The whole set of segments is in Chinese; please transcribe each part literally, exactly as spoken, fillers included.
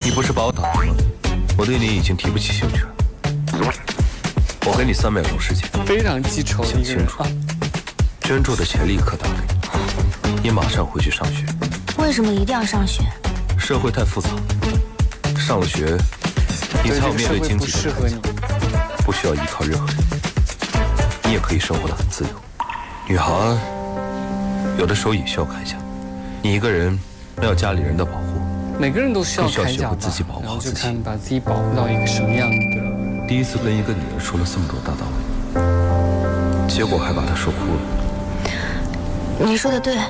你不是把我打服了？我对你已经提不起兴趣了。我给你三秒钟时间， 非常记仇的一个人啊！ 捐助的钱立刻打给你，你马上回去上学。 为什么一定要上学？ 社会太复杂，上了学，你才有面对经济的能力，不需要依靠任何人，你也可以生活得很自由。女孩有的时候也需要铠甲，你一个人没有家里人的保护， 每个人都需要铠甲吧， 自己保护好自己， 然后就看把自己保护到一个什么样的。 第一次跟一个女人说了这么多大道理，结果还把她说哭了。 你说的对，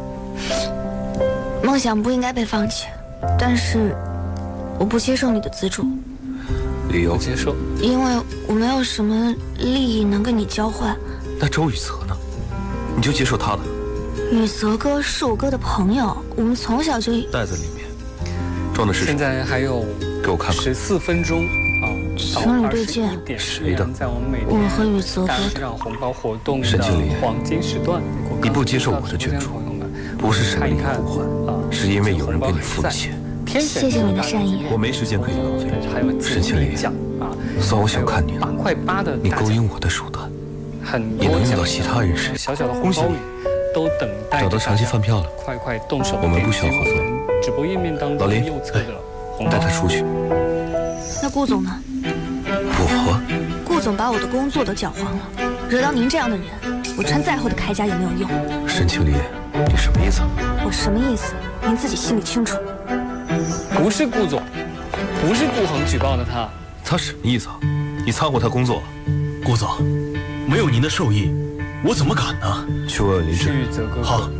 梦想不应该被放弃，但是我不接受你的资助。 理由？ 接受， 因为我没有什么利益能跟你交换。 那周雨泽呢？你就接受他的。 雨泽哥是我哥的朋友，我们从小就…… 袋子里面装的是什么？ 现在还有给我看看。 十四分钟啊！ 情侣对戒， 谁的？ 我和雨泽哥的。让红包活动沈经理， 黄金时段， 你不接受我的捐助，不是什么利益互换，是因为有人给你付了钱。 谢谢你的善意。 我没时间可以浪费。沈经理，算我想看你了。你勾引我的手段，也能用到其他人身上。恭喜你， 都等待找到长期饭票了。 快快动手！ 我们不需要合作。 直播页面当中右侧的红包， 带他出去。 那顾总呢？ 我。 顾总把我的工作都搅黄了，惹到您这样的人，我穿再厚的铠甲也没有用。 沈经理，你什么意思？ 我什么意思？您自己心里清楚。 不是顾总，不是顾恒举报的他。 他什么意思啊？你掺和他工作？ 顾总，没有您的授意，我怎么敢呢？ 去问问林志。 好。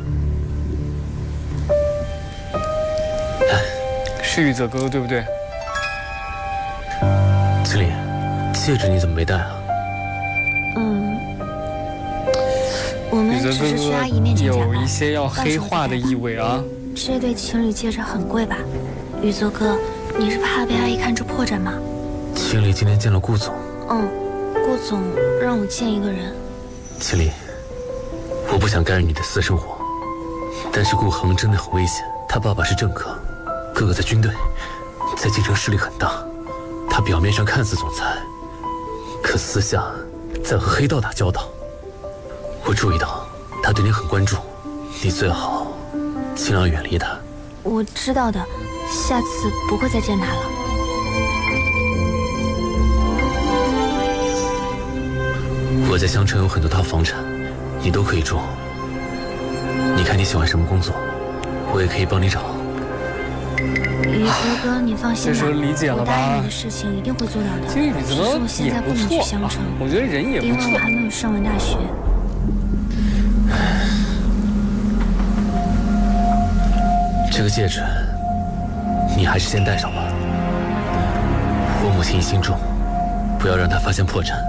是雨泽哥哥对不对？ 经理，戒指你怎么没戴啊？ 嗯，我们只是去阿姨面前假有一些要黑化的意味啊。 这对情侣戒指很贵吧？雨泽哥，你是怕被阿姨看出破绽吗？ 经理今天见了顾总。 嗯，顾总让我见一个人。 经理，我不想干扰你的私生活，但是顾恒真的很危险。他爸爸是政客，哥哥在军队，在京城势力很大。他表面上看似总裁，可私下在和黑道打交道。我注意到他对你很关注，你最好尽量远离他。 我知道的，下次不会再见他了。 我在襄城有很多套房产，你都可以住。你看你喜欢什么工作，我也可以帮你找。 雨泽哥，你放心吧， 我答应你的事情一定会做到的。 其实雨泽只是我现在不能去襄城， 我觉得人也不错， 因为我还没有上完大学。 这个戒指，你还是先戴上吧。我母亲疑心重，不要让她发现破绽。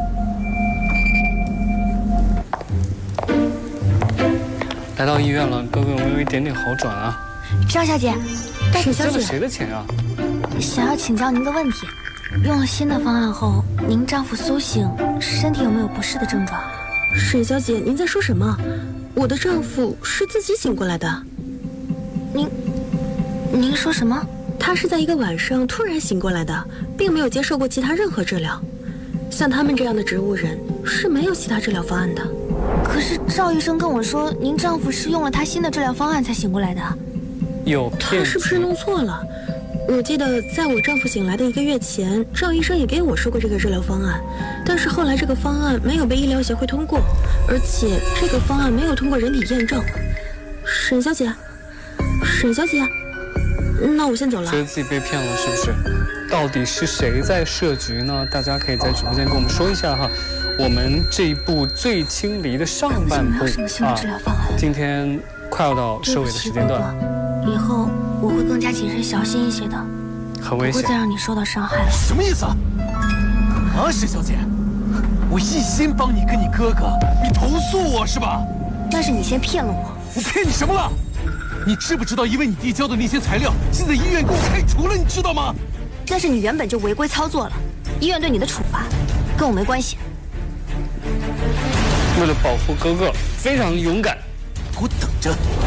来到医院了，哥哥有没有一点点好转啊？ 张小姐， 是借了谁的钱啊？ 想要请教您个问题，用了新的方案后，您丈夫苏醒，身体有没有不适的症状？ 沈小姐，您在说什么？我的丈夫是自己醒过来的。 您，您说什么？ 他是在一个晚上突然醒过来的，并没有接受过其他任何治疗。像他们这样的植物人是没有其他治疗方案的。 可是赵医生跟我说，您丈夫是用了他新的治疗方案才醒过来的。 有他是不是弄错了？我记得在我丈夫醒来的一个月前，赵医生也给我说过这个治疗方案，但是后来这个方案没有被医疗协会通过，而且这个方案没有通过人体验证。沈小姐，沈小姐，那我先走了。 觉得自己被骗了是不是？到底是谁在设局呢？大家可以在直播间跟我们说一下哈。我们这一部《最轻离》的上半部啊，今天快要到收尾的时间段了。 以后我会更加谨慎小心一些的， 很危险， 不会再让你受到伤害了。 什么意思啊？啊，沈小姐，我一心帮你跟你哥哥，你投诉我是吧？ 那是你先骗了我。 我骗你什么了？你知不知道，因为你递交的那些材料，现在医院给我开除了，你知道吗？ 但是你原本就违规操作了，医院对你的处罚跟我没关系。 为了保护哥哥，非常勇敢。 给我等着！